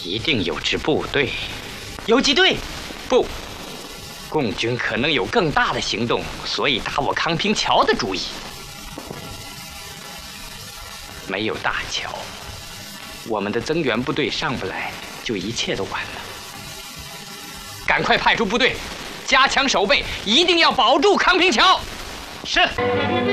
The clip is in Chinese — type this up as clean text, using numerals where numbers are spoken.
一定有支部队。 游击队？ 不，共军可能有更大的行动，所以打我康平桥的主意。没有大桥，我们的增援部队上不来，就一切都完了。赶快派出部队，加强守备，一定要保住康平桥。 是。